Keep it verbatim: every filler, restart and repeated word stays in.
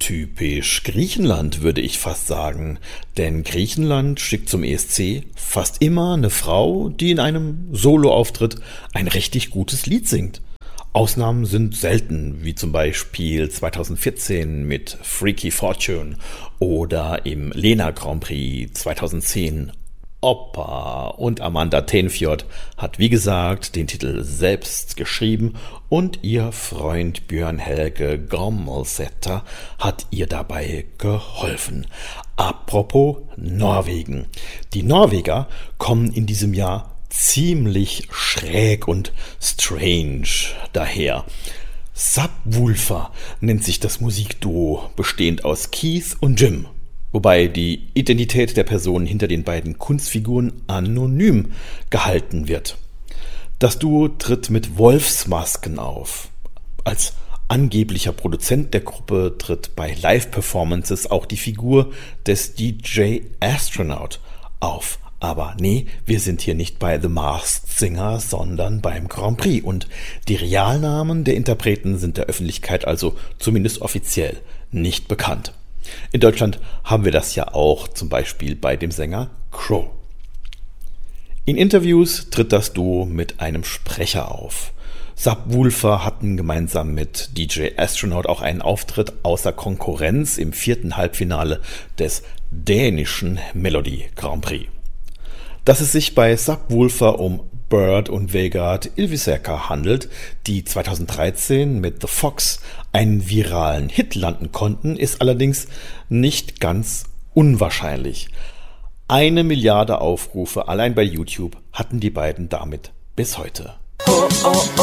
Typisch Griechenland, würde ich fast sagen. Denn Griechenland schickt zum E S C fast immer eine Frau, die in einem Soloauftritt ein richtig gutes Lied singt. Ausnahmen sind selten, wie zum Beispiel zweitausendvierzehn mit Freaky Fortune oder im Lena Grand Prix zweitausendzehn. Opa und Amanda Tenfjord hat wie gesagt den Titel selbst geschrieben und ihr Freund Björn Helge Grommelsetter hat ihr dabei geholfen. Apropos Norwegen. Die Norweger kommen in diesem Jahr ziemlich schräg und strange daher. Subwoolfer nennt sich das Musikduo, bestehend aus Keith und Jim. Wobei die Identität der Person hinter den beiden Kunstfiguren anonym gehalten wird. Das Duo tritt mit Wolfsmasken auf. Als angeblicher Produzent der Gruppe tritt bei Live-Performances auch die Figur des D J Astronaut auf. Aber nee, wir sind hier nicht bei The Masked Singer, sondern beim Grand Prix. Und die Realnamen der Interpreten sind der Öffentlichkeit also zumindest offiziell nicht bekannt. In Deutschland haben wir das ja auch, zum Beispiel bei dem Sänger Crow. In Interviews tritt das Duo mit einem Sprecher auf. Subwoolfer hatten gemeinsam mit D J Astronaut auch einen Auftritt außer Konkurrenz im vierten Halbfinale des dänischen Melody Grand Prix. Dass es sich bei Subwoolfer um Bird und Vegard Ylvisæter handelt, die zweitausenddreizehn mit The Fox einen viralen Hit landen konnten, ist allerdings nicht ganz unwahrscheinlich. Eine Milliarde Aufrufe allein bei YouTube hatten die beiden damit bis heute. Oh, oh, oh.